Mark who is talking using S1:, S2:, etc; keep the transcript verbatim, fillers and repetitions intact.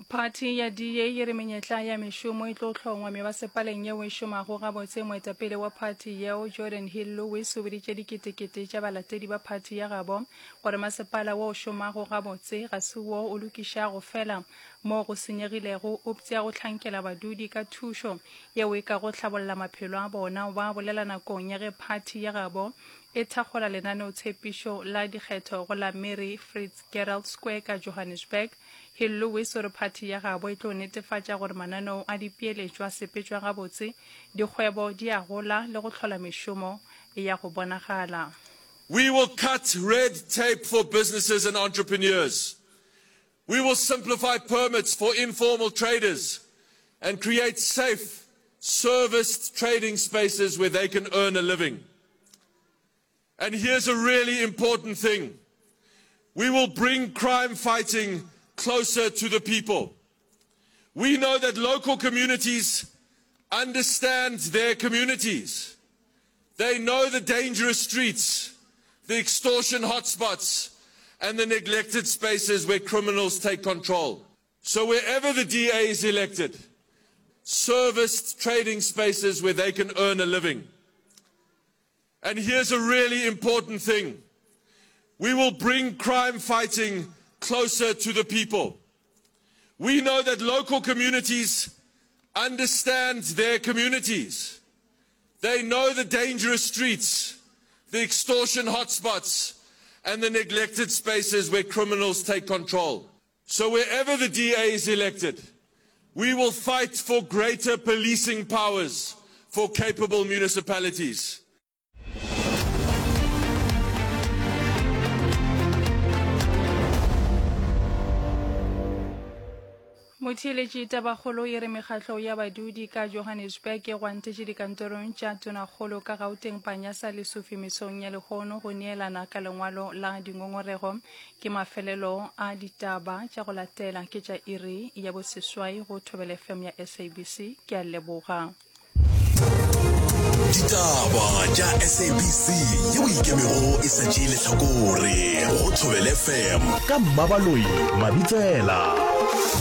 S1: Party ya D A e re menyetla ya meshomo e tlo tlhongwa me ba sepaleng ye we shoma go ga botse moetapele wa party yeo Jordan Hill Lewis o biditše diketekete tša balatedi ba party ya gabo gore masepala wo shoma go ga botse ga se wo o lokiša go fela mo go senyegilego o ptsia go tlhankela badudi ka thušo yeo e ka go hlabolla maphelo a bona ba bolela nakong ya ge party ya gabo e thakgola lenaneo tshepišo la dikgetho go la Mary Fitzgerald Square ka Johannesburg. Hill Lewis o re party ya gabo e tlo netefatša gore mananeo a dipeeletšo a sepetšwa gabotse dikgwebo di a gola le go tlhola mešomo e ya go bonagala.
S2: We will cut red tape for businesses and entrepreneurs. We will simplify permits for informal traders and create safe, serviced trading spaces where they can earn a living. And here's a really important thing. We will bring crime fighting closer to the people. We know that local communities understand their communities. They know the dangerous streets, the extortion hotspots, and the neglected spaces where criminals take control. So wherever the D A is elected, serviced trading spaces where they can earn a living. And here's a really important thing. We will bring crime fighting closer to the people. We know that local communities understand their communities. They know the dangerous streets, the extortion hotspots, and the neglected spaces where criminals take control. So wherever the D A is elected, we will fight for greater policing powers for capable municipalities.
S1: Motheletši tabakgolo e re mekgatlo ya badudi ka Johannesburg e gwantetše dikantorong tša tonakgolo ka Gauteng Panyasa le Sufi mesong ya lekgono go neelana ka lengwalo la dingongorego ke mafelelo a ditaba tša go latela ke tša iri ya boseswai go Thobela F M ya S A B C ke a leboga.
S3: Ditaba tša S A B C yeo ikemego e sa tšee lehlakore go Thobela F M ka Mmabaloi Mabitsela.